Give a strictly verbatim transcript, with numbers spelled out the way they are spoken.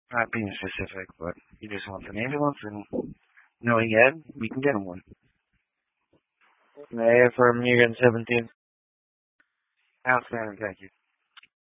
Not being specific, but he just wants an ambulance, and knowing Ed, we can get him one. May I affirm Mugen seventeen? Outstanding, thank you.